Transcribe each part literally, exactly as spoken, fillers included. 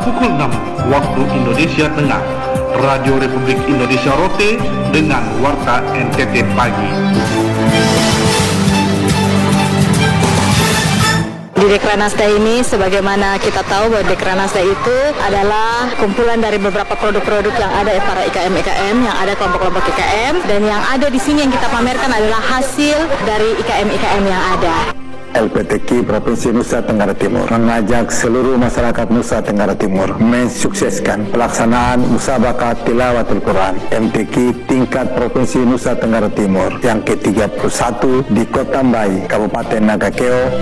pukul enam waktu Indonesia Tengah. Radio Republik Indonesia Rote dengan Warta N T T Pagi. Di Dekranasda ini, sebagaimana kita tahu bahwa Dekranasda itu adalah kumpulan dari beberapa produk-produk yang ada para I K M I K M, yang ada kelompok-kelompok I K M, dan yang ada di sini yang kita pamerkan adalah hasil dari I K M I K M yang ada. L P T K I Provinsi Nusa Tenggara Timur mengajak seluruh masyarakat Nusa Tenggara Timur mensukseskan pelaksanaan Musabaqah Tilawatul Quran M T Q tingkat Provinsi Nusa Tenggara Timur yang ke tiga puluh satu di Kota Mbai, Kabupaten Nagakeo.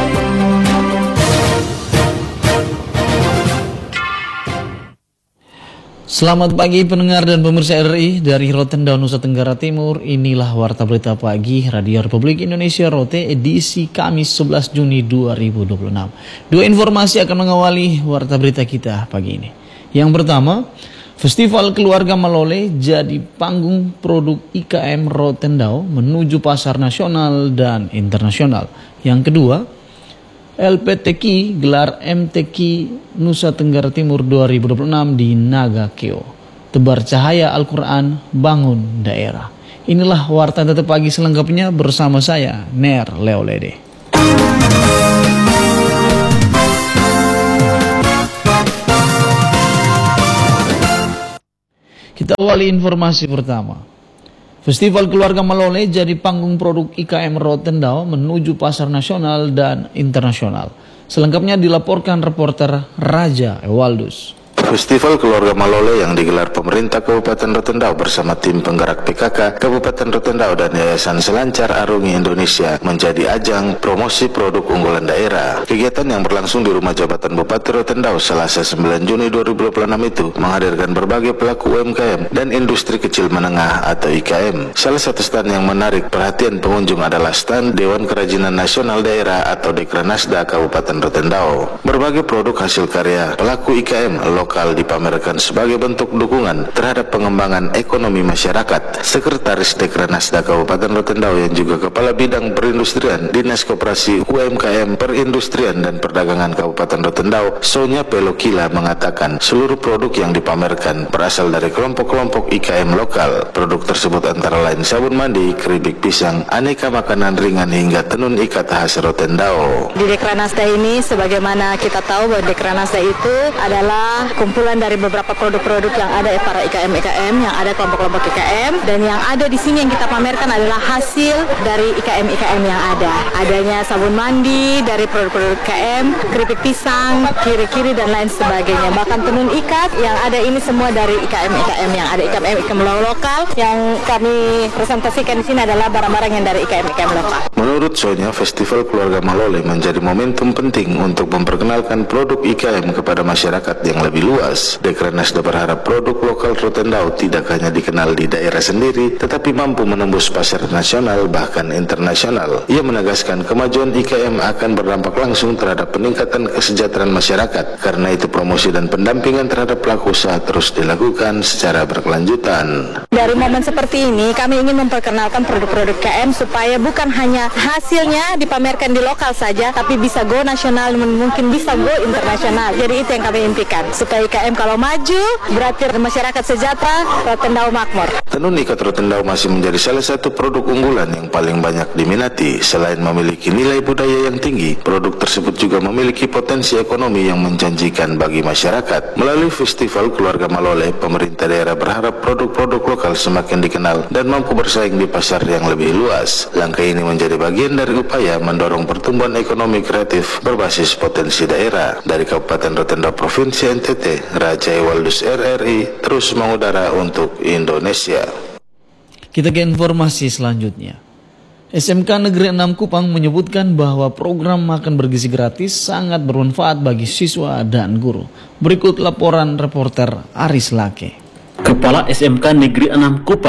Selamat pagi pendengar dan pemirsa R I dari Rotendao, Nusa Tenggara Timur. Inilah Warta Berita Pagi Radio Republik Indonesia Rote edisi Kamis sebelas Juni dua ribu dua puluh enam. Dua informasi akan mengawali Warta Berita kita pagi ini. Yang pertama, Festival Keluarga Malole jadi panggung produk I K M Rotendao menuju pasar nasional dan internasional. Yang kedua, L P T K I gelar M T Q Nusa Tenggara Timur dua ribu dua puluh enam di Nagakeo. Tebar cahaya Al-Quran, bangun daerah. Inilah Warta Tetap Pagi selengkapnya bersama saya, Ner Leolede. Kita awali informasi pertama. Festival Keluarga Malole jadi panggung produk I K M Rotendao menuju pasar nasional dan internasional. Selengkapnya dilaporkan reporter Raja Ewaldus. Festival Keluarga Malole yang digelar pemerintah Kabupaten Rotendao bersama tim penggerak P K K Kabupaten Rotendao dan Yayasan Selancar Arungi Indonesia menjadi ajang promosi produk unggulan daerah. Kegiatan yang berlangsung di Rumah Jabatan Bupati Rotendao Selasa sembilan Juni dua ribu dua puluh enam itu menghadirkan berbagai pelaku U M K M dan industri kecil menengah atau I K M. Salah satu stand yang menarik perhatian pengunjung adalah stand Dewan Kerajinan Nasional Daerah atau Dekranasda Kabupaten Rotendao. Berbagai produk hasil karya pelaku I K M lokal dipamerkan sebagai bentuk dukungan terhadap pengembangan ekonomi masyarakat. Sekretaris Dekranasda Kabupaten Rotendao yang juga Kepala Bidang Perindustrian Dinas Koperasi U M K M Perindustrian dan Perdagangan Kabupaten Rotendao, Sonya Pelokila mengatakan seluruh produk yang dipamerkan berasal dari kelompok-kelompok I K M lokal. Produk tersebut antara lain sabun mandi, keripik pisang, aneka makanan ringan hingga tenun ikat khas Rotendao. Di Dekranasda ini, sebagaimana kita tahu bahwa Dekranasda itu adalah kumpulan dari beberapa produk-produk yang ada para I K M I K M, yang ada kelompok-kelompok I K M, dan yang ada di sini yang kita pamerkan adalah hasil dari I K M I K M yang ada. Adanya sabun mandi dari produk-produk I K M, keripik pisang, kiri-kiri dan lain sebagainya. Bahkan tenun ikat yang ada ini semua dari I K M I K M yang ada. I K M I K M lokal yang kami presentasikan di sini adalah barang-barang yang dari I K M I K M lokal. Menurut Sonya, Festival Keluarga Malole menjadi momentum penting untuk memperkenalkan produk I K M kepada masyarakat yang lebih luas. Dekranasda berharap produk lokal Rotendao tidak hanya dikenal di daerah sendiri, tetapi mampu menembus pasar nasional bahkan internasional. Ia menegaskan kemajuan I K M akan berdampak langsung terhadap peningkatan kesejahteraan masyarakat. Karena itu promosi dan pendampingan terhadap pelaku usaha terus dilakukan secara berkelanjutan. Dari momen seperti ini, kami ingin memperkenalkan produk-produk I K M supaya bukan hanya hasilnya dipamerkan di lokal saja, tapi bisa go nasional, mungkin bisa go internasional. Jadi itu yang kami impikan, supaya I K M kalau maju berarti masyarakat sejahtera, Rotendao makmur. Tenun ikat Rotendao masih menjadi salah satu produk unggulan yang paling banyak diminati. Selain memiliki nilai budaya yang tinggi, produk tersebut juga memiliki potensi ekonomi yang menjanjikan bagi masyarakat. Melalui Festival Keluarga Malole, pemerintah daerah berharap produk-produk lokal semakin dikenal dan mampu bersaing di pasar yang lebih luas. Langkah ini menjadi bagian dari upaya mendorong pertumbuhan ekonomi kreatif berbasis potensi daerah. Dari Kabupaten Rotendao Provinsi N T T, Raja Ewaldus R R I terus mengudara untuk Indonesia. Kita ke informasi selanjutnya. S M K Negeri enam Kupang menyebutkan bahwa program makan bergizi gratis sangat bermanfaat bagi siswa dan guru. Berikut laporan reporter Aris Lake. Kepala S M K Negeri enam Kupang,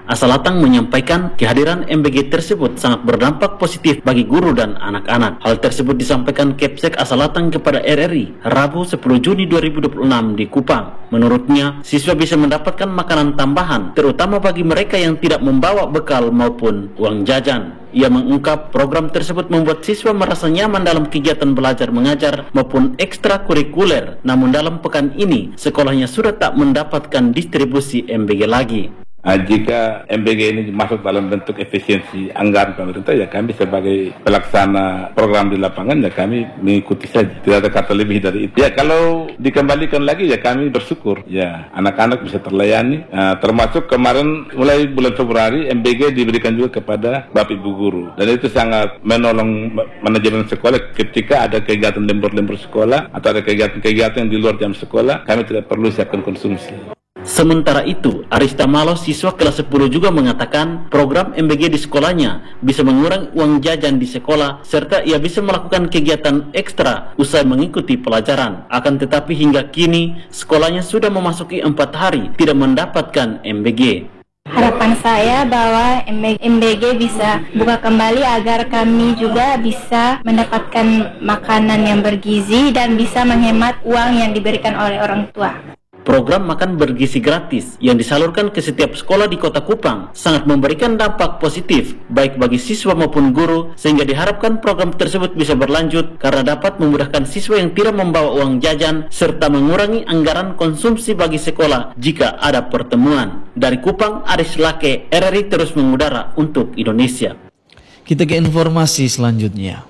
Asalatang menyampaikan kehadiran M B G tersebut sangat berdampak positif bagi guru dan anak-anak. Hal tersebut disampaikan Kepsek Asalatang kepada R R I Rabu sepuluh Juni dua ribu dua puluh enam di Kupang. Menurutnya, siswa bisa mendapatkan makanan tambahan, terutama bagi mereka yang tidak membawa bekal maupun uang jajan. Ia mengungkap program tersebut membuat siswa merasa nyaman dalam kegiatan belajar mengajar maupun ekstrakurikuler. Namun dalam pekan ini, sekolahnya sudah tak mendapatkan distribusi M B G lagi. Nah, jika M B G ini masuk dalam bentuk efisiensi anggaran pemerintah, ya kami sebagai pelaksana program di lapangan, ya kami mengikuti saja. Tidak ada kata lebih dari itu. Ya kalau dikembalikan lagi, ya kami bersyukur. Ya anak-anak bisa terlayani. Nah, termasuk kemarin mulai bulan Februari M B G diberikan juga kepada Bapak Ibu guru. Dan itu sangat menolong manajemen sekolah ketika ada kegiatan lembur-lembur sekolah atau ada kegiatan-kegiatan yang di luar jam sekolah, kami tidak perlu siapkan konsumsi. Sementara itu, Arista Malo, siswa kelas sepuluh juga mengatakan program M B G di sekolahnya bisa mengurangi uang jajan di sekolah serta ia bisa melakukan kegiatan ekstra usai mengikuti pelajaran. Akan tetapi hingga kini sekolahnya sudah memasuki empat hari tidak mendapatkan M B G. Harapan saya bahwa M B G bisa buka kembali agar kami juga bisa mendapatkan makanan yang bergizi dan bisa menghemat uang yang diberikan oleh orang tua. Program makan bergizi gratis yang disalurkan ke setiap sekolah di Kota Kupang sangat memberikan dampak positif baik bagi siswa maupun guru, sehingga diharapkan program tersebut bisa berlanjut karena dapat memudahkan siswa yang tidak membawa uang jajan serta mengurangi anggaran konsumsi bagi sekolah jika ada pertemuan. Dari Kupang, Aris Lake, R R I terus mengudara untuk Indonesia. Kita ke informasi selanjutnya.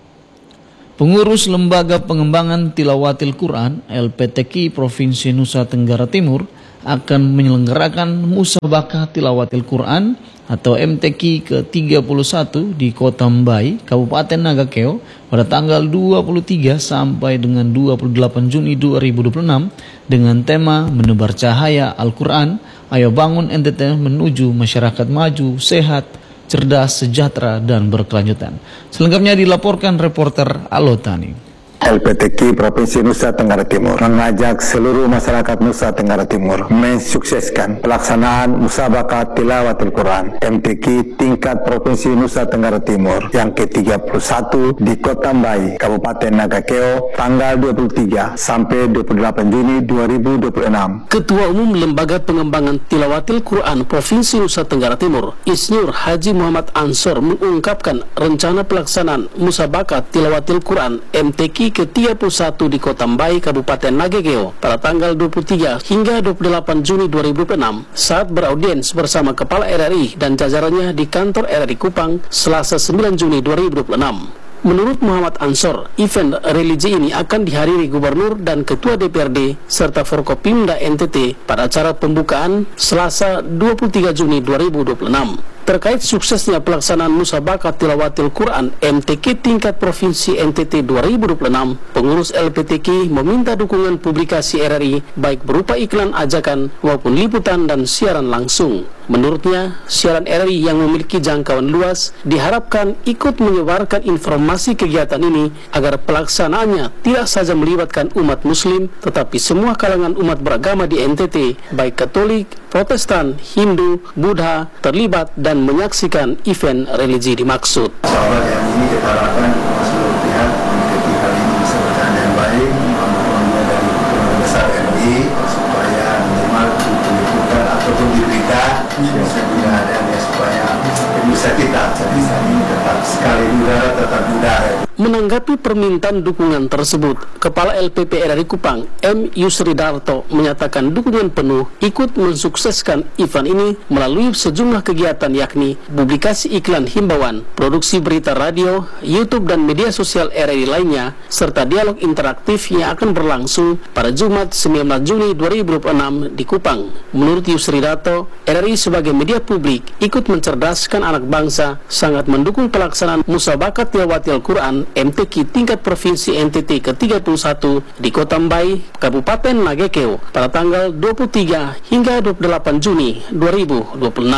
Pengurus Lembaga Pengembangan Tilawatil Quran L P T Q I Provinsi Nusa Tenggara Timur akan menyelenggarakan Musabakah Tilawatil Quran atau M T Q I ke tiga puluh satu di Kota Mbai, Kabupaten Nagakeo pada tanggal dua puluh tiga sampai dengan dua puluh delapan Juni dua ribu dua puluh enam dengan tema Menebar Cahaya Al-Quran, Ayo Bangun N T T Menuju Masyarakat Maju, Sehat, Cerdas, Sejahtera, dan Berkelanjutan. Selengkapnya dilaporkan reporter Alotani. L P T Q I Provinsi Nusa Tenggara Timur mengajak seluruh masyarakat Nusa Tenggara Timur mensukseskan pelaksanaan Musabakah Tilawatil Quran M T Q I tingkat Provinsi Nusa Tenggara Timur yang ke tiga puluh satu di Kota Mbai, Kabupaten Nagakeo, tanggal dua puluh tiga sampai dua puluh delapan Juni dua ribu dua puluh enam. Ketua Umum Lembaga Pengembangan Tilawatil Quran Provinsi Nusa Tenggara Timur, Isnyur Haji Muhammad Ansor, mengungkapkan rencana pelaksanaan Musabakah Tilawatil Quran M T Q I ke tiga puluh satu di Kota Mbai, Kabupaten Nagakeo pada tanggal dua puluh tiga hingga dua puluh delapan Juni dua ribu dua puluh enam saat beraudiens bersama Kepala R R I dan jajarannya di kantor R R I Kupang Selasa sembilan Juni dua ribu dua puluh enam. Menurut Muhammad Ansor, event religi ini akan dihadiri Gubernur dan Ketua D P R D serta Forkopimda N T T pada acara pembukaan Selasa dua puluh tiga Juni dua ribu dua puluh enam. Terkait suksesnya pelaksanaan Musabakah Tilawatil Quran M T Q I tingkat Provinsi N T T dua ribu dua puluh enam, pengurus L P T Q I meminta dukungan publikasi R R I baik berupa iklan ajakan maupun liputan dan siaran langsung. Menurutnya, siaran R R I yang memiliki jangkauan luas diharapkan ikut menyebarkan informasi kegiatan ini agar pelaksanaannya tidak saja melibatkan umat muslim, tetapi semua kalangan umat beragama di N T T, baik Katolik, Protestan, Hindu, Buddha, terlibat dan menyaksikan event religi dimaksud. Sahabat yang ini kita harapkan seluruh pihak mengikuti hal ini bisa berjalan dengan baik, mohon-mohonnya dari Ketua Besar R R I supaya minimal liputan ataupun di berita bisa tidak ada ya, supaya bisa kita jadi ini tetap sekali udara tetap udara. Menanggapi permintaan dukungan tersebut, Kepala L P P R R I Kupang M. Yusridarto menyatakan dukungan penuh ikut mensukseskan event ini melalui sejumlah kegiatan yakni publikasi iklan himbauan, produksi berita radio, YouTube dan media sosial R R I lainnya, serta dialog interaktif yang akan berlangsung pada Jumat sembilan belas Juni dua ribu dua puluh enam di Kupang. Menurut Yusridarto, R R I sebagai media publik ikut mencerdaskan anak bangsa, sangat mendukung pelaksanaan Musabakah Tilawatil Quran M T Q I tingkat Provinsi N T T ke tiga puluh satu di Kota Mbai, Kabupaten Nagakeo pada tanggal dua puluh tiga hingga dua puluh delapan Juni dua ribu dua puluh enam.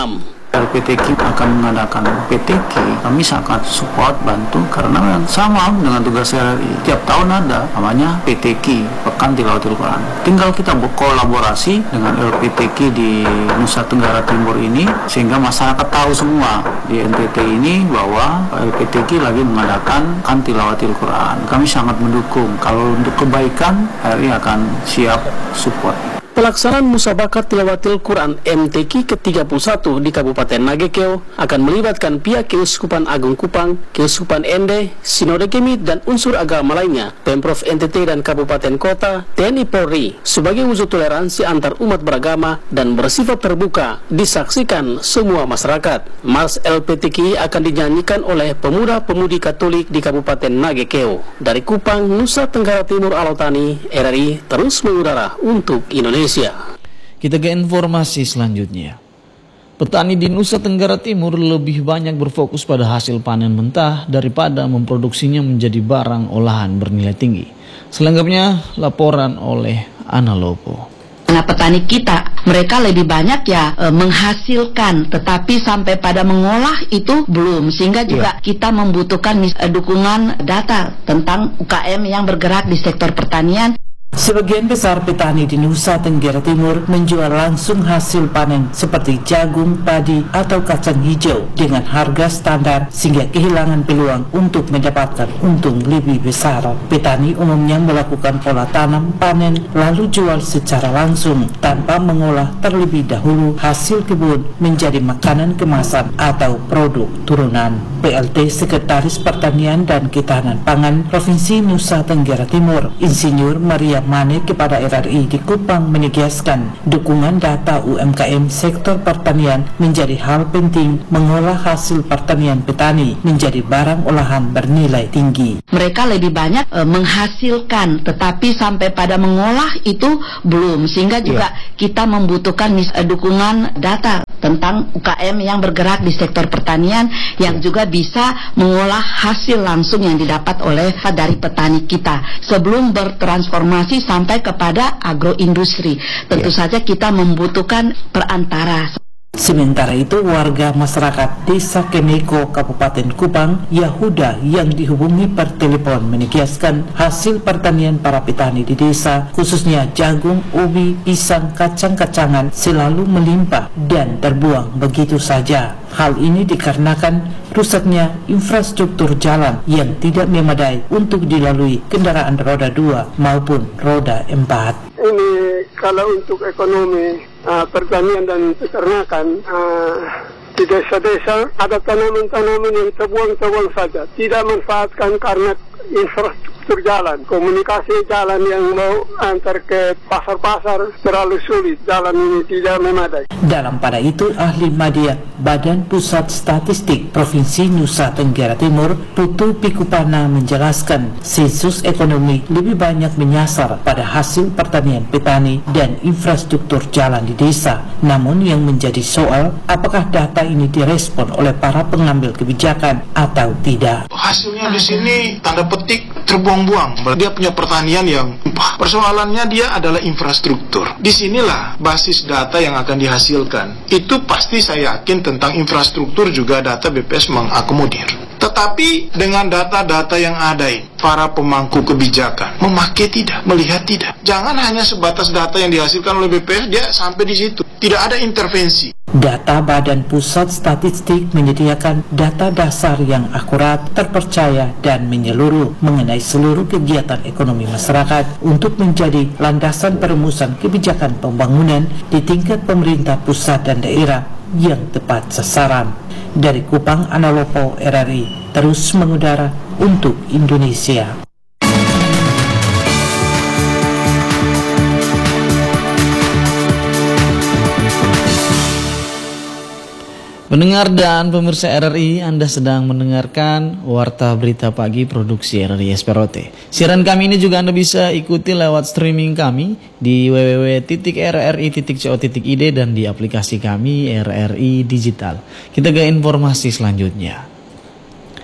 L P T K akan mengadakan P T K, kami sangat support, bantu, karena sama dengan tugas R R I. Tiap tahun ada namanya P T K, Pekan Tilawatil Quran. Tinggal kita berkolaborasi dengan L P T K di Nusa Tenggara Timur ini, sehingga masyarakat tahu semua di N T T ini bahwa L P T K lagi mengadakan Pekan Tilawatil Quran. Kami sangat mendukung. Kalau untuk kebaikan, R R I akan siap support. Pelaksanaan Musabakat Tilawatil Quran M T Q ke tiga puluh satu di Kabupaten Nagekeo akan melibatkan pihak Keuskupan Agung Kupang, Keuskupan Ende, Sinode Kemit, dan unsur agama lainnya, Pemprov N T T dan Kabupaten Kota, T N I Polri, sebagai wujud toleransi antar umat beragama dan bersifat terbuka, disaksikan semua masyarakat. Mars L P T Q akan dinyanyikan oleh pemuda-pemudi Katolik di Kabupaten Nagekeo. Dari Kupang, Nusa Tenggara Timur, Alotani, R R I terus mengudara untuk Indonesia. Kita ke informasi selanjutnya. Petani di Nusa Tenggara Timur lebih banyak berfokus pada hasil panen mentah daripada memproduksinya menjadi barang olahan bernilai tinggi. Selengkapnya laporan oleh Ana Lopo. Nah, petani kita, mereka lebih banyak ya e, menghasilkan, tetapi sampai pada mengolah itu belum, sehingga juga yeah. kita membutuhkan mis- dukungan data tentang U K M yang bergerak di sektor pertanian. Sebagian besar petani di Nusa Tenggara Timur menjual langsung hasil panen seperti jagung, padi, atau kacang hijau dengan harga standar sehingga kehilangan peluang untuk mendapatkan untung lebih besar. Petani umumnya melakukan pola tanam, panen, lalu jual secara langsung tanpa mengolah terlebih dahulu hasil kebun menjadi makanan kemasan atau produk turunan. P L T Sekretaris Pertanian dan Ketahanan Pangan Provinsi Nusa Tenggara Timur, Insinyur Maria Mane kepada R R I di Kupang menegaskan dukungan data U M K M sektor pertanian menjadi hal penting mengolah hasil pertanian petani menjadi barang olahan bernilai tinggi. Mereka lebih banyak e, menghasilkan, tetapi sampai pada mengolah itu belum, sehingga juga yeah. kita membutuhkan mis- e, dukungan data tentang U K M yang bergerak di sektor pertanian yang juga bisa mengolah hasil langsung yang didapat oleh dari petani kita sebelum bertransformasi sampai kepada agroindustri. Tentu ya. saja kita membutuhkan perantara. Sementara itu, warga masyarakat Desa Keneko, Kabupaten Kupang, Yahuda, yang dihubungi per telepon menegaskan hasil pertanian para petani di desa, khususnya jagung, ubi, pisang, kacang-kacangan, selalu melimpah dan terbuang begitu saja. Hal ini dikarenakan rusaknya infrastruktur jalan yang tidak memadai untuk dilalui kendaraan roda dua maupun roda empat. Ini kalau untuk ekonomi uh, pertanian dan peternakan, uh, di desa-desa ada tanaman-tanaman yang terbuang-terbuang saja, tidak manfaatkan karena infrastruktur jalan, komunikasi jalan yang mau antar ke pasar-pasar terlalu sulit, jalan ini tidak memadai. Dalam pada itu, ahli media Badan Pusat Statistik Provinsi Nusa Tenggara Timur, Putu Pikupana, menjelaskan sensus ekonomi lebih banyak menyasar pada hasil pertanian petani dan infrastruktur jalan di desa. Namun yang menjadi soal, apakah data ini direspon oleh para pengambil kebijakan atau tidak. Hasilnya di sini tanda petik terbuang-buang. Dia punya pertanian yang persoalannya dia adalah infrastruktur. Disinilah basis data yang akan dihasilkan. Itu pasti saya yakin tentang infrastruktur juga data B P S mengakomodir. Tetapi dengan data-data yang ada ini, para pemangku kebijakan memakai tidak, melihat tidak. Jangan hanya sebatas data yang dihasilkan oleh B P S, dia sampai di situ. Tidak ada intervensi. Data Badan Pusat Statistik menyediakan data dasar yang akurat, terpercaya, dan menyeluruh mengenai seluruh kegiatan ekonomi masyarakat untuk menjadi landasan perumusan kebijakan pembangunan di tingkat pemerintah pusat dan daerah yang tepat sasaran. Dari Kupang, Ana Lopo, R R I, terus mengudara untuk Indonesia. Pendengar dan pemirsa R R I, Anda sedang mendengarkan Warta Berita Pagi Produksi R R I S P R O T. Siaran kami ini juga Anda bisa ikuti lewat streaming kami di w w w titik r r i titik co titik i d dan di aplikasi kami R R I Digital. Kita ke informasi selanjutnya.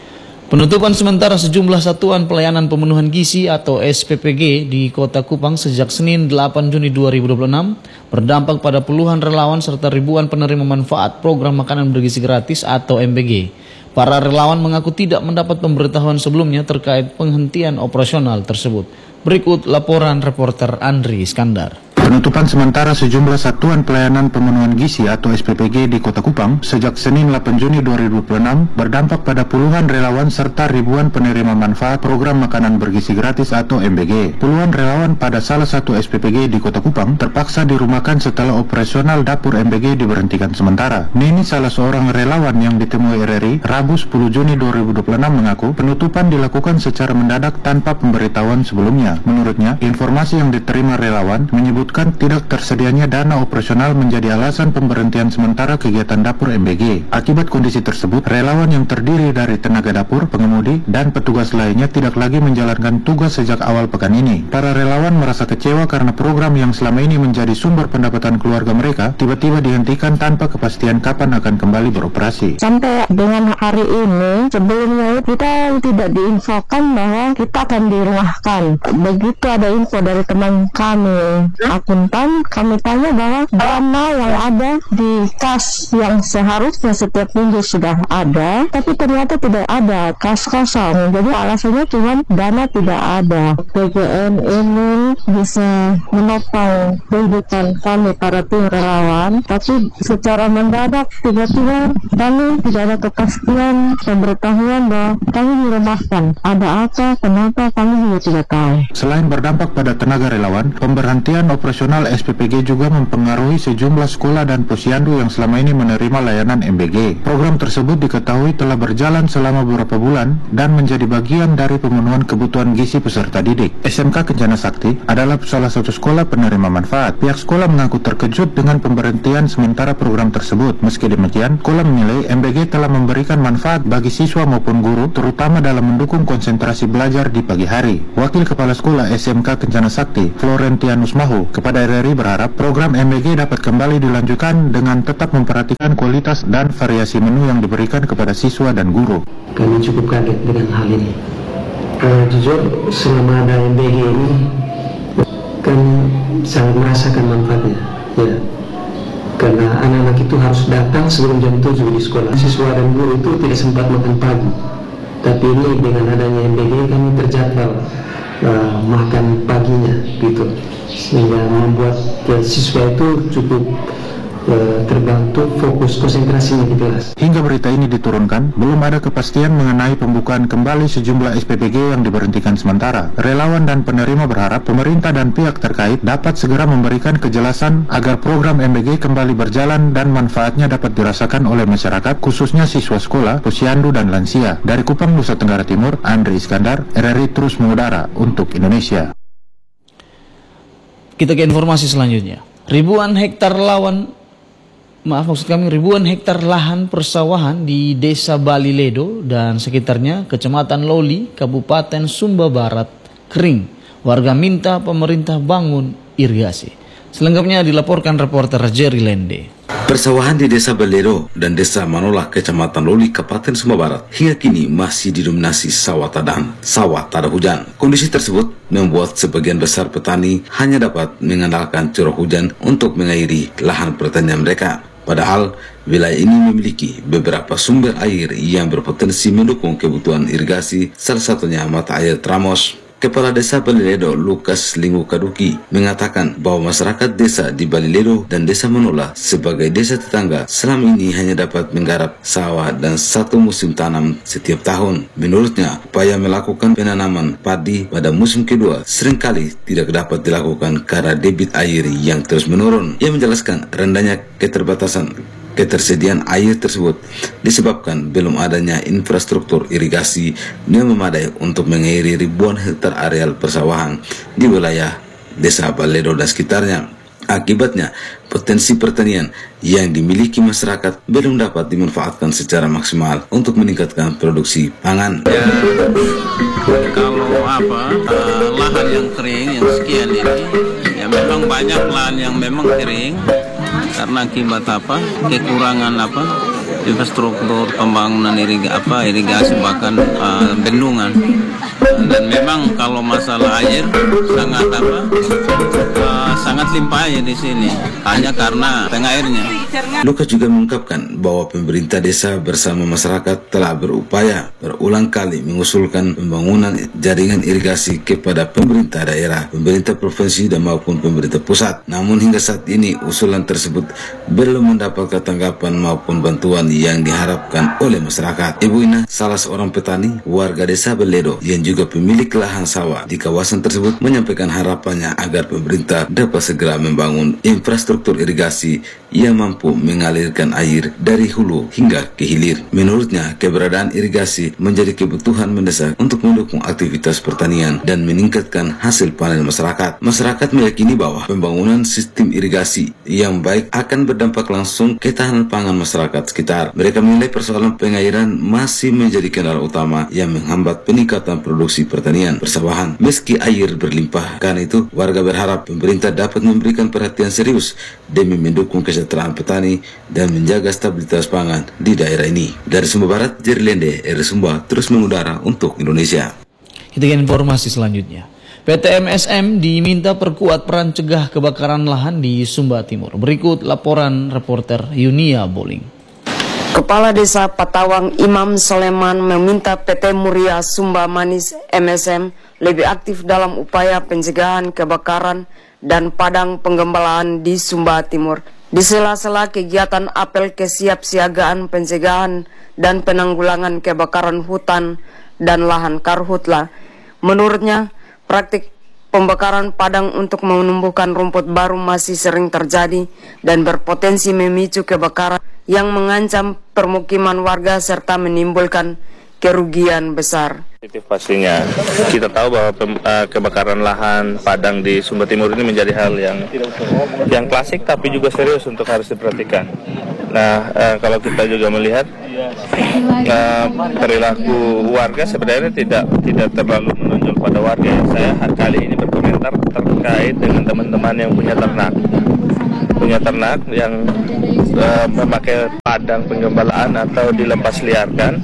Penutupan sementara sejumlah satuan pelayanan pemenuhan gizi atau S P P G di Kota Kupang sejak Senin delapan Juni dua ribu dua puluh enam berdampak pada puluhan relawan serta ribuan penerima manfaat program makanan bergizi gratis atau M B G. Para relawan mengaku tidak mendapat pemberitahuan sebelumnya terkait penghentian operasional tersebut. Berikut laporan reporter Andri Iskandar. Penutupan sementara sejumlah satuan pelayanan pemenuhan gizi atau S P P G di Kota Kupang sejak Senin delapan Juni dua ribu dua puluh enam berdampak pada puluhan relawan serta ribuan penerima manfaat program makanan bergizi gratis atau M B G. Puluhan relawan pada salah satu S P P G di Kota Kupang terpaksa dirumahkan setelah operasional dapur M B G diberhentikan sementara. Nini, salah seorang relawan yang ditemui R R I Rabu sepuluh Juni dua ribu dua puluh enam mengaku penutupan dilakukan secara mendadak tanpa pemberitahuan sebelumnya. Menurutnya, informasi yang diterima relawan menyebutkan tidak tersedianya dana operasional menjadi alasan pemberhentian sementara kegiatan dapur M B G. Akibat kondisi tersebut, relawan yang terdiri dari tenaga dapur, pengemudi, dan petugas lainnya tidak lagi menjalankan tugas sejak awal pekan ini. Para relawan merasa kecewa karena program yang selama ini menjadi sumber pendapatan keluarga mereka tiba-tiba dihentikan tanpa kepastian kapan akan kembali beroperasi. Sampai dengan hari ini, sebelumnya kita tidak diinfokan bahwa kita akan dirumahkan. Begitu ada info dari teman kami akuntan, kami tanya bahwa dana yang ada di kas yang seharusnya setiap minggu sudah ada, tapi ternyata tidak ada, kas kosong. Jadi alasannya cuma dana tidak ada. P G N ini bisa menopang kehidupan kami para tim relawan, tapi secara mendadak tiba-tiba kami tidak ada kepastian pemberitahuan bahwa kami dirumahkan. Ada apa, kenapa, kami juga tidak tahu. Selain berdampak pada tenaga relawan, pemberhentian operasional S P P G juga mempengaruhi sejumlah sekolah dan posyandu yang selama ini menerima layanan M B G. Program tersebut diketahui telah berjalan selama beberapa bulan dan menjadi bagian dari pemenuhan kebutuhan gizi peserta didik. S M K Kencana Sakti adalah salah satu sekolah penerima manfaat. Pihak sekolah mengaku terkejut dengan pemberhentian sementara program tersebut. Meski demikian, sekolah menilai M B G telah memberikan manfaat bagi siswa maupun guru, terutama dalam mendukung konsentrasi belajar di pagi hari. Wakil Kepala Sekolah S M K Kencana Sakti, Florentianus Mahu, kepada R R I berharap program M B G dapat kembali dilanjutkan dengan tetap memperhatikan kualitas dan variasi menu yang diberikan kepada siswa dan guru. Kami cukup kaget dengan hal ini. Uh, jujur, selama ada M B G ini, kami sangat merasakan manfaatnya. Ya. Karena anak-anak itu harus datang sebelum jam tujuh di sekolah. Siswa dan guru itu tidak sempat makan pagi. Tapi ini dengan adanya M B G kami terjadwal uh, makan paginya gitu, sehingga membuat ya, siswa itu cukup uh, terbantu fokus konsentrasinya di kelas. Hingga berita ini diturunkan, belum ada kepastian mengenai pembukaan kembali sejumlah S P P G yang diberhentikan sementara. Relawan dan penerima berharap pemerintah dan pihak terkait dapat segera memberikan kejelasan agar program M B G kembali berjalan dan manfaatnya dapat dirasakan oleh masyarakat, khususnya siswa sekolah, posyandu, dan lansia. Dari Kupang, Nusa Tenggara Timur, Andri Iskandar, R R I terus mengudara untuk Indonesia. Kita ke informasi selanjutnya. Ribuan hektar lawan Maaf maksud kami ribuan hektar lahan persawahan di Desa Baliledo dan sekitarnya, Kecamatan Loli, Kabupaten Sumba Barat, kering. Warga minta pemerintah bangun irigasi. Selengkapnya dilaporkan reporter Jerry Lende. Persawahan di Desa Baliledo dan Desa Manolah, Kecamatan Loli, Kabupaten Sumba Barat, hingga kini masih didominasi sawah tadang, sawah tak ada hujan. Kondisi tersebut membuat sebagian besar petani hanya dapat mengandalkan curah hujan untuk mengairi lahan pertanian mereka. Padahal wilayah ini memiliki beberapa sumber air yang berpotensi mendukung kebutuhan irigasi, salah satunya mata air Tramos. Kepala Desa Baliledo, Lukas Lingu Kaduki, mengatakan bahwa masyarakat desa di Baliledo dan Desa Manolah sebagai desa tetangga selama ini hanya dapat menggarap sawah dan satu musim tanam setiap tahun. Menurutnya, upaya melakukan penanaman padi pada musim kedua seringkali tidak dapat dilakukan karena debit air yang terus menurun. Ia menjelaskan rendahnya keterbatasan ketersediaan air tersebut disebabkan belum adanya infrastruktur irigasi yang memadai untuk mengairi ribuan hektar areal persawahan di wilayah Desa Baliledo dan sekitarnya. Akibatnya, potensi pertanian yang dimiliki masyarakat belum dapat dimanfaatkan secara maksimal untuk meningkatkan produksi pangan. Ya, kalau apa uh, lahan yang kering yang sekian ini, ya memang banyak lahan yang memang kering karena akibat apa kekurangan apa infrastruktur pembangunan irigasi, apa, irigasi bahkan uh, bendungan. Dan memang kalau masalah air sangat apa uh, sangat limpah air di sini hanya karena tengah airnya. Lukas juga mengungkapkan bahwa pemerintah desa bersama masyarakat telah berupaya berulang kali mengusulkan pembangunan jaringan irigasi kepada pemerintah daerah, pemerintah provinsi dan maupun pemerintah pusat. Namun hingga saat ini usulan tersebut belum mendapatkan tanggapan maupun bantuan yang diharapkan oleh masyarakat. Ibu Ina, salah seorang petani warga desa Beledo yang juga pemilik lahan sawah di kawasan tersebut, menyampaikan harapannya agar pemerintah dapat segera membangun infrastruktur irigasi yang mampu mengalirkan air dari hulu hingga ke hilir. Menurutnya, keberadaan irigasi menjadi kebutuhan mendesak untuk mendukung aktivitas pertanian dan meningkatkan hasil panen masyarakat. Masyarakat meyakini bahwa pembangunan sistem irigasi yang baik akan berdampak langsung ketahanan pangan masyarakat sekitar. Mereka menilai persoalan pengairan masih menjadi kendala utama yang menghambat peningkatan produksi pertanian persawahan. Meski air berlimpah, karena itu warga berharap pemerintah dapat memberikan perhatian serius demi mendukung kesejahteraan petani dan menjaga stabilitas pangan di daerah ini. Dari Sumba Barat, Jerry Lende, R Sumba terus mengudara untuk Indonesia. Kita ke informasi selanjutnya. P T M S M diminta perkuat peran cegah kebakaran lahan di Sumba Timur. Berikut laporan reporter Yunia Boling. Kepala Desa Patawang Imam Soleman meminta P T Muria Sumba Manis M S M lebih aktif dalam upaya pencegahan kebakaran dan padang penggembalaan di Sumba Timur. Di sela-sela kegiatan apel kesiapsiagaan pencegahan dan penanggulangan kebakaran hutan dan lahan karhutla, menurutnya praktik pembakaran padang untuk menumbuhkan rumput baru masih sering terjadi dan berpotensi memicu kebakaran yang mengancam permukiman warga serta menimbulkan kerugian besar. Pastinya kita tahu bahwa pem, uh, kebakaran lahan padang di Sumba Timur ini menjadi hal yang yang klasik tapi juga serius untuk harus diperhatikan. Nah, uh, kalau kita juga melihat uh, perilaku warga sebenarnya tidak tidak terlalu menonjol pada warga. Saya kali ini berkomentar terkait dengan teman-teman yang punya ternak, punya ternak yang uh, memakai padang penggembalaan atau dilepas liarkan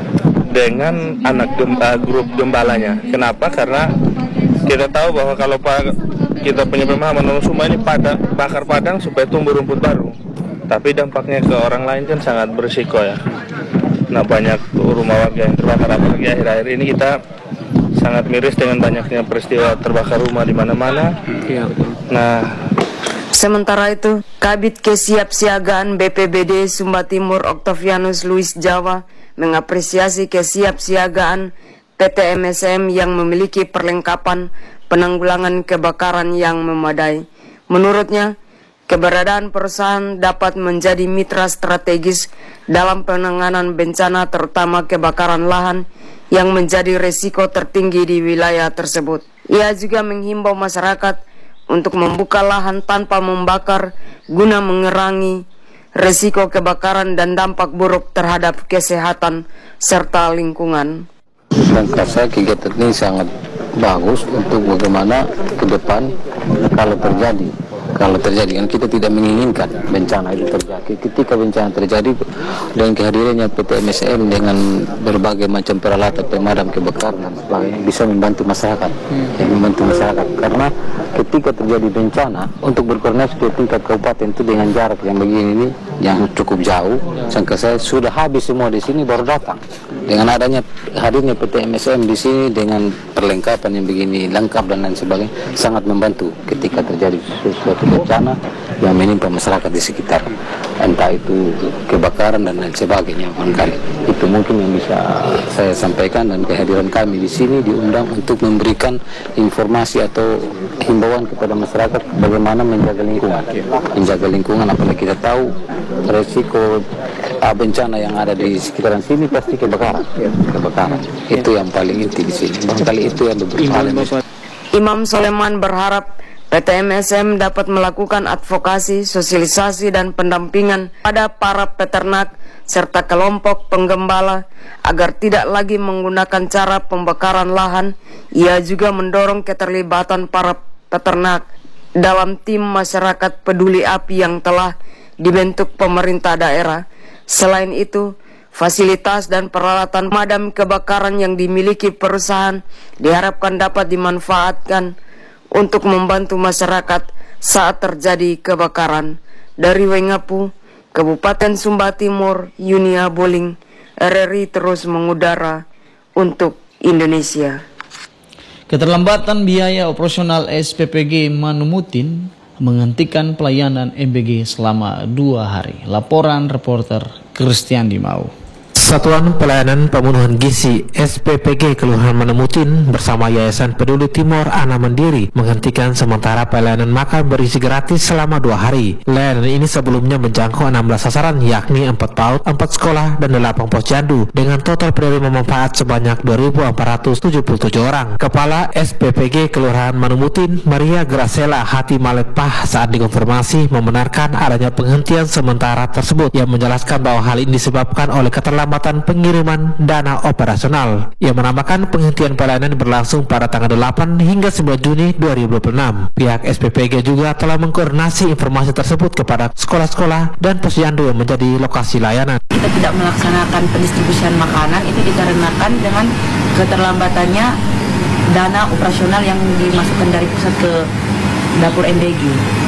dengan anak gem, uh, grup gembalanya. Kenapa? Karena kita tahu bahwa kalau kita punya pemahaman orang Sumba ini pada bakar padang supaya tumbuh rumput baru, tapi dampaknya ke orang lain kan sangat berisiko ya. Nah, banyak rumah warga yang terbakar, apalagi akhir-akhir ini kita sangat miris dengan banyaknya peristiwa terbakar rumah di mana-mana. Nah, sementara itu, Kabid Kesiapsiagaan B P B D Sumba Timur Octavianus Luis Jawa mengapresiasi kesiapsiagaan P T M S M yang memiliki perlengkapan penanggulangan kebakaran yang memadai. Menurutnya, keberadaan perusahaan dapat menjadi mitra strategis dalam penanganan bencana terutama kebakaran lahan yang menjadi risiko tertinggi di wilayah tersebut. Ia juga menghimbau masyarakat untuk membuka lahan tanpa membakar guna mengurangi risiko kebakaran dan dampak buruk terhadap kesehatan serta lingkungan. Dan saya kegiatan ini sangat bagus untuk bagaimana ke depan kalau terjadi. Kalau terjadi, kan kita tidak menginginkan bencana itu terjadi. Ketika bencana terjadi dengan kehadirannya P T M S M dengan berbagai macam peralatan pemadam kebakaran dan sebagainya bisa membantu masyarakat, hmm. ya, membantu masyarakat. Karena ketika terjadi bencana untuk berkoordinasi di tingkat kabupaten itu dengan jarak yang begini ini yang cukup jauh, sangka saya sudah habis semua di sini baru datang. Dengan adanya hadirnya P T M S M di sini dengan perlengkapan yang begini lengkap dan lain sebagainya sangat membantu ketika terjadi sesuatu bencana yang menimpa masyarakat di sekitar, entah itu kebakaran dan lain sebagainya. Barangkali itu mungkin yang bisa saya sampaikan, dan kehadiran kami di sini diundang untuk memberikan informasi atau himbauan kepada masyarakat bagaimana menjaga lingkungan, menjaga lingkungan apalagi kita tahu resiko uh, bencana yang ada di sekitaran sini pasti kebakaran, kebakaran itu yang paling inti di sini. Barangkali itu yang berbeda. Imam Soleman berharap P T M S M dapat melakukan advokasi, sosialisasi, dan pendampingan pada para peternak serta kelompok penggembala agar tidak lagi menggunakan cara pembakaran lahan. Ia juga mendorong keterlibatan para peternak dalam tim masyarakat peduli api yang telah dibentuk pemerintah daerah, Selain itu, fasilitas dan peralatan pemadam kebakaran yang dimiliki perusahaan diharapkan dapat dimanfaatkan untuk membantu masyarakat saat terjadi kebakaran. Dari Wengapu, Kabupaten Sumba Timur, Yunia Boling, R R I terus mengudara untuk Indonesia. Keterlambatan biaya operasional S P P G Manumutin menghentikan pelayanan M B G selama dua hari. Laporan reporter Christian Dimau. Satuan Pelayanan Pemenuhan Gizi S P P G Kelurahan Manumutin bersama Yayasan Peduli Timur Ana Mandiri menghentikan sementara pelayanan makan bergizi gratis selama dua hari. Layanan ini sebelumnya menjangkau enam belas sasaran, yakni empat PAUD, empat sekolah, dan delapan posyandu dengan total penerima manfaat sebanyak dua ribu empat ratus tujuh puluh tujuh orang. Kepala S P P G Kelurahan Manumutin, Maria Gracela Hati Maletpah, saat dikonfirmasi membenarkan adanya penghentian sementara tersebut, yang menjelaskan bahwa hal ini disebabkan oleh keterlambatan pengiriman dana operasional. Ia menambahkan penghentian pelayanan berlangsung pada tanggal delapan hingga sembilan Juni dua ribu dua puluh enam. Pihak S P P G juga telah mengkoordinasi informasi tersebut kepada sekolah-sekolah dan posyandu yang menjadi lokasi layanan. Kita tidak melaksanakan pendistribusian makanan itu dikarenakan dengan keterlambatannya dana operasional yang dimasukkan dari pusat ke dapur M B G.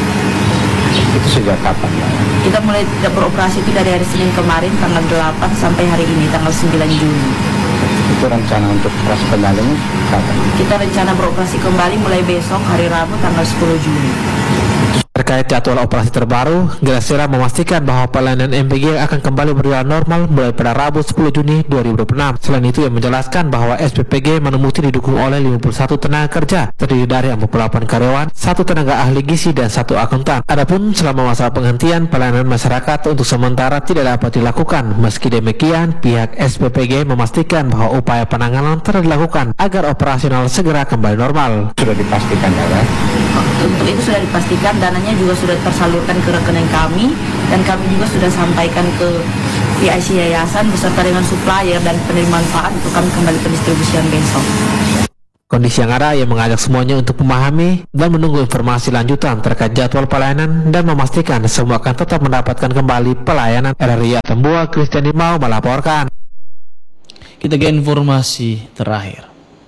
Itu sejak kapan ya? Kita mulai tidak beroperasi itu dari hari Senin kemarin tanggal delapan sampai hari ini tanggal sembilan Juni. Itu rencana untuk operasi kembali kapan? Kita rencana beroperasi kembali mulai besok hari Rabu tanggal sepuluh Juni. Terkait jadwal operasi terbaru, Gracela memastikan bahwa pelayanan M B G akan kembali berjalan normal mulai pada Rabu sepuluh Juni dua ribu dua puluh enam. Selain itu, ia menjelaskan bahwa S P P G Manumutin didukung oleh lima puluh satu tenaga kerja, terdiri dari empat puluh delapan karyawan, satu tenaga ahli gizi, dan satu akuntan. Adapun selama masa penghentian, pelayanan masyarakat untuk sementara tidak dapat dilakukan. Meski demikian, pihak S P P G memastikan bahwa upaya penanganan terus dilakukan agar operasional segera kembali normal. Sudah dipastikan ya? Untuk itu sudah dipastikan, dananya juga sudah tersalurkan ke rekening kami, dan kami juga sudah sampaikan ke P I C Yayasan beserta dengan supplier dan penerima manfaat untuk kami kembali pendistribusian besok. Kondisi yang ada yang mengajak semuanya untuk memahami dan menunggu informasi lanjutan terkait jadwal pelayanan dan memastikan semua akan tetap mendapatkan kembali pelayanan. R R I Tembua, Christian Dimau melaporkan. Kita ke informasi terakhir.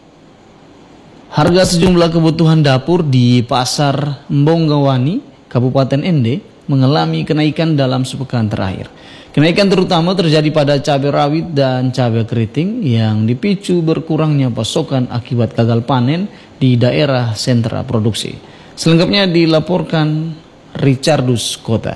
Harga sejumlah kebutuhan dapur di Pasar Mbonggawani, Kabupaten Ende, mengalami kenaikan dalam sepekan terakhir. Kenaikan terutama terjadi pada cabai rawit dan cabai keriting yang dipicu berkurangnya pasokan akibat gagal panen di daerah sentra produksi. Selengkapnya dilaporkan Richardus Kota.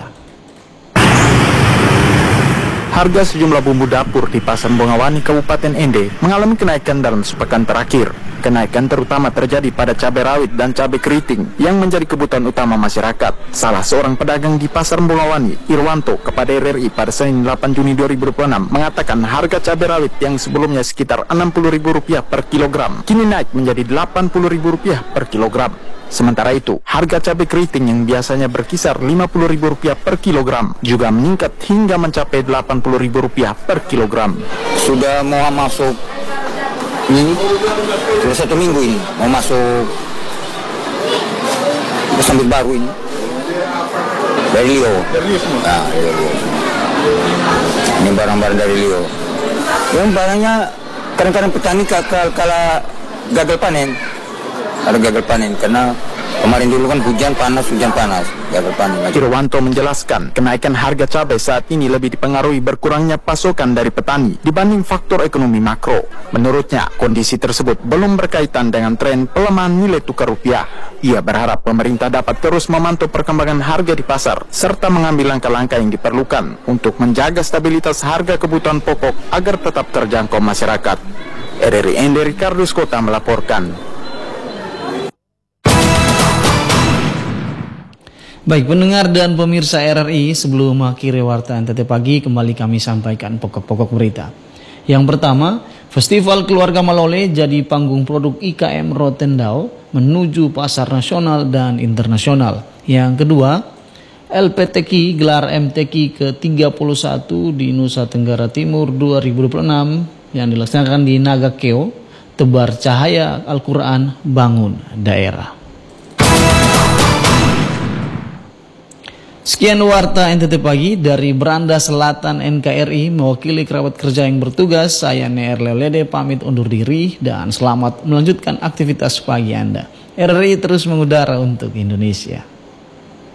Harga sejumlah bumbu dapur di Pasar Mbonggawani, Kabupaten Ende mengalami kenaikan dalam sepekan terakhir. Kenaikan terutama terjadi pada cabai rawit dan cabai keriting yang menjadi kebutuhan utama masyarakat. Salah seorang pedagang di Pasar Mbonggawani, Irwanto, kepada R R I pada Senin delapan Juni dua ribu dua puluh enam mengatakan harga cabai rawit yang sebelumnya sekitar enam puluh ribu rupiah per kilogram kini naik menjadi delapan puluh ribu rupiah per kilogram. Sementara itu, harga cabai keriting yang biasanya berkisar lima puluh ribu rupiah per kilogram juga meningkat hingga mencapai delapan puluh ribu rupiah per kilogram. Sudah mau masuk ini, sudah satu minggu ini mau masuk sambit baru ini dari Lio. Nah, dari Lio. Ini barang-barang dari Lio. Yang barangnya kadang-kadang petani kalau kala gagal panen, ada gagal panen karena kemarin dulu kan hujan panas, hujan panas, gagal panen. Irwanto menjelaskan kenaikan harga cabai saat ini lebih dipengaruhi berkurangnya pasokan dari petani dibanding faktor ekonomi makro. Menurutnya, kondisi tersebut belum berkaitan dengan tren pelemahan nilai tukar rupiah. Ia berharap pemerintah dapat terus memantau perkembangan harga di pasar serta mengambil langkah-langkah yang diperlukan untuk menjaga stabilitas harga kebutuhan pokok agar tetap terjangkau masyarakat. R R I Ende Richardus Kota melaporkan. Baik pendengar dan pemirsa R R I, sebelum mengakhiri warta N T T Pagi, kembali kami sampaikan pokok-pokok berita. Yang pertama, Festival Keluarga Malole jadi panggung produk I K M Rotendao menuju pasar nasional dan internasional. Yang kedua, L P T K I gelar M T K I ke tiga puluh satu di Nusa Tenggara Timur dua ribu dua puluh enam yang dilaksanakan di Nagakeo, tebar cahaya Al-Quran bangun daerah. Sekian Warta N T T Pagi dari Beranda Selatan N K R I, mewakili kerabat kerja yang bertugas, saya Neer Leolede pamit undur diri dan selamat melanjutkan aktivitas pagi Anda. R R I terus mengudara untuk Indonesia.